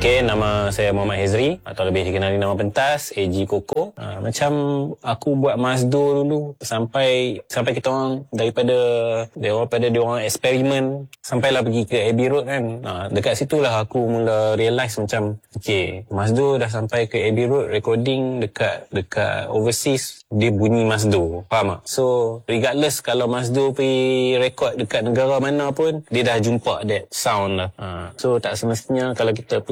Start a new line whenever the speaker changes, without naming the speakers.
Okay, nama saya Muhammad Hezri atau lebih dikenali nama pentas AG Koko. Macam aku buat Mazdo dulu sampai kita orang daripada dia orang eksperimen sampailah pergi ke Abbey Road kan. Dekat situlah aku mula realise macam okay, Mazdo dah sampai ke Abbey Road recording dekat overseas, dia bunyi Mazdo. Faham tak? So regardless kalau Mazdo pergi record dekat negara mana pun, dia dah jumpa that sound lah. So tak semestinya kalau kita